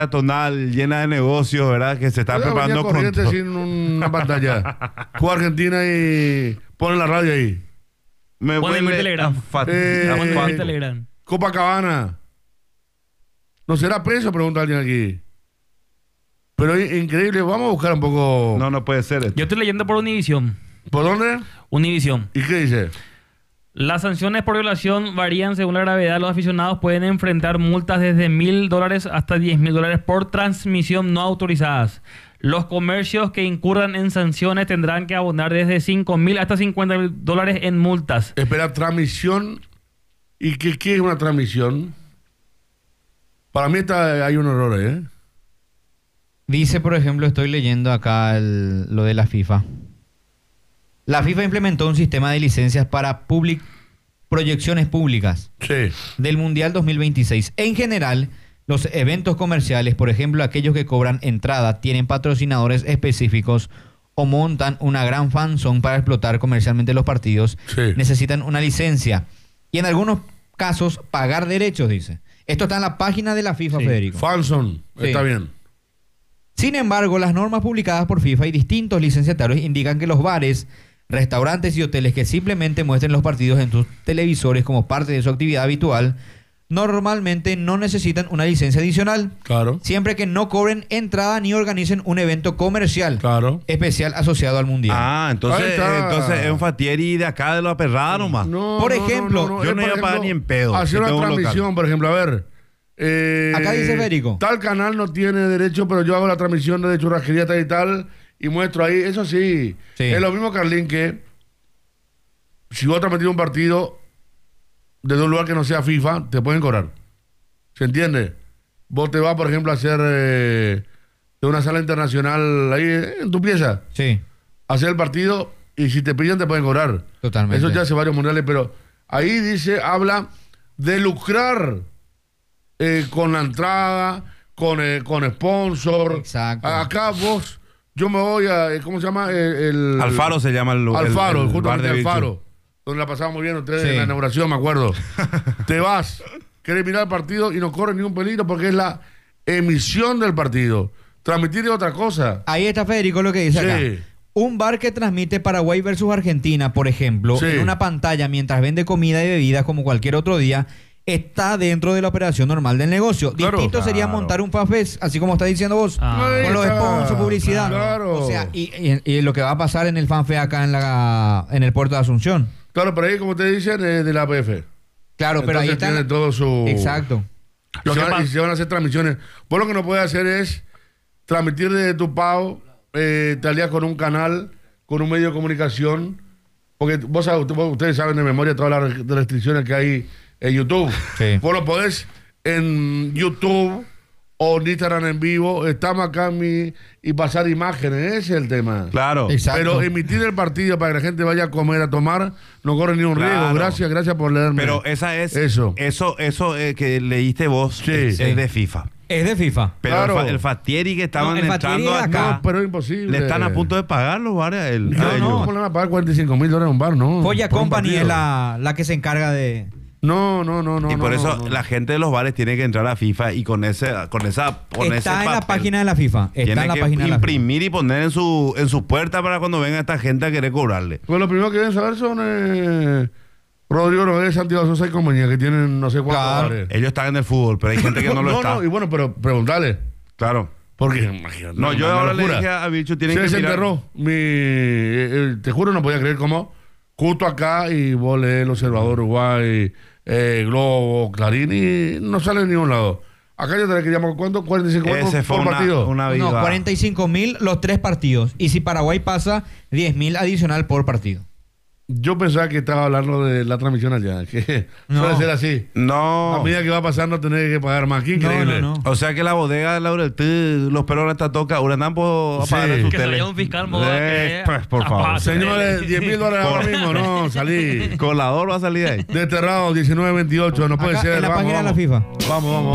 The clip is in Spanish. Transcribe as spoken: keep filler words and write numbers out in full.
tonal llena de negocios, ¿verdad? Que se está Yo preparando con corriente todo. sin una pantalla. Juega Argentina y pone la radio ahí. Me Pone mi huele Telegram. a fat- Eh, a Pon fat- mi Telegram. Copacabana. ¿No será preso? Pregunta alguien aquí. Pero es increíble. Vamos a buscar un poco. No, no puede ser esto. Yo estoy leyendo por Univisión. ¿Por dónde? Univisión. ¿Y qué dice? Las sanciones por violación varían según la gravedad. Los aficionados pueden enfrentar multas desde mil dólares hasta diez mil dólares por transmisión no autorizadas. Los comercios que incurran en sanciones tendrán que abonar desde cinco mil hasta cincuenta mil dólares en multas. Espera, transmisión. ¿Y qué, qué es una transmisión? Para mí está, hay un error, ¿eh? Dice, por ejemplo, estoy leyendo acá el- lo de la FIFA. La FIFA implementó un sistema de licencias para public- proyecciones públicas Sí. del Mundial dos mil veintiséis. En general, los eventos comerciales, por ejemplo, aquellos que cobran entrada, tienen patrocinadores específicos o montan una gran fanzone para explotar comercialmente los partidos, Sí. necesitan una licencia y en algunos casos pagar derechos, dice. Esto está en la página de la FIFA, Sí. Federico. Fanson. Sí. Está bien. Sin embargo, las normas publicadas por FIFA y distintos licenciatarios indican que los bares, restaurantes y hoteles que simplemente muestren los partidos en sus televisores como parte de su actividad habitual, normalmente no necesitan una licencia adicional, Claro. siempre que no cobren entrada ni organicen un evento comercial Claro. especial asociado al Mundial. Ah, entonces, Ahí está. entonces es un Fatieri de acá de la perrada nomás. No, Por no, ejemplo, no, no, yo es, no por iba a pagar ejemplo, ni en pedo, Hacer si una tengo un local. transmisión, por ejemplo, a ver. eh, Acá dice Federico. Tal canal no tiene derecho, pero yo hago la transmisión de churrasquería tal y tal y muestro ahí. Eso sí. Sí. Es lo mismo, Carlín, que si vos transmitís un partido desde un lugar que no sea FIFA, te pueden cobrar. ¿Se entiende? Vos te vas, por ejemplo, a hacer eh, de una sala internacional ahí eh, en tu pieza, Sí, a hacer el partido y si te pillan te pueden cobrar. totalmente. Eso ya hace varios mundiales, pero ahí dice, habla de lucrar eh, con la entrada, con, eh, con sponsor. Exacto. Acá vos, yo me voy a, eh, ¿cómo se llama? Eh, el, Alfaro se llama el lugar. Alfaro, el, el bar justamente de bicho. Alfaro, donde la pasamos muy bien ustedes Sí. en la inauguración, me acuerdo. Te vas, querés mirar el partido y no corre ningún peligro porque es la emisión del partido. Transmitir es otra cosa. Ahí está Federico lo que dice Sí. acá. Un bar que transmite Paraguay versus Argentina, por ejemplo, Sí. en una pantalla mientras vende comida y bebidas como cualquier otro día, está dentro de la operación normal del negocio. Claro. Distinto sería Claro. montar un fanfest, así como está diciendo vos, Ah. Ahí con los está. sponsors, publicidad. Claro. O sea, y, y- y lo que va a pasar en el fanfest acá en la en el puerto de Asunción. Claro, pero ahí, como te dicen, es de la A P F. Claro, pero ahí Entonces está. tiene todo su... Exacto. Y Lo se, que van, pasa- y se van a hacer transmisiones. Vos lo que no puedes hacer es transmitir desde tu pago, eh, te alías con un canal, con un medio de comunicación, porque vos sabés, usted- vos- ustedes saben de memoria todas las re- restricciones que hay en YouTube. Sí. Vos lo podés en YouTube o en Instagram en vivo, estamos acá en mi, y pasar imágenes, ese es el tema. Claro. Exacto. Pero emitir el partido para que la gente vaya a comer, a tomar, no corre ni un Claro. riesgo. Gracias, gracias por leerme. Pero esa es. Eso. Eso, eso eh, que leíste vos Sí. es, Sí. es de FIFA. Es de FIFA. Pero Claro. el, fa- el Fatieri que estaban No, el Fatieri entrando es acá, acá. No, pero es imposible. le están a punto de pagar los bares. El, No, a ellos. no, ¿cómo le van a pagar cuarenta y cinco mil dólares a un bar? No. Folla por un Company partido. es la, la que se encarga de... No, no, no, no. y por no, eso no, no. la gente de los bares tiene que entrar a FIFA y con ese, con esa, con ese Está en la papel página de la FIFA. Está tiene en la que página de la FIFA. imprimir y poner en su, en su puerta para cuando venga esta gente a querer cobrarle. Pues lo primero que deben saber son eh, Rodrigo Rodríguez, Santiago Sosa y compañía, que tienen no sé cuántos Claro. bares. Ellos están en el fútbol, pero hay gente que no lo no, está. no, y bueno, pero preguntale. Claro. Porque, imagínate. No, yo una ahora le locura. dije a Bicho, tienen Se que mirar. desenterró. Mi, eh, eh, te juro, no podía creer cómo. Justo acá y vos lees El Observador Uruguay, eh, Globo, Clarín y no sale de ningún lado. Acá yo te queríamos, ¿cuánto? cuarenta y cinco mil Ese por, fue por una, partido. una No, viva. cuarenta y cinco mil los tres partidos. Y si Paraguay pasa, diez mil adicional por partido. Yo pensaba que estaba hablando de la transmisión allá, que No. suele ser así. No. A medida que va pasando tenés que pagar más. Qué increíble. No, no, no. O sea que la bodega de Laurel, los perones está toca, ahora están por Sí. apagar su Que se tele. vaya un fiscal moda Eh, que- pues, por favor. Apá, Señores, diez mil dólares ahora mismo, no, salí. Colador va a salir de ahí. Desterrado, diecinueve veintiocho, no puede Acá ser. en la vamos, página de la vamos. FIFA. Vamos, vamos.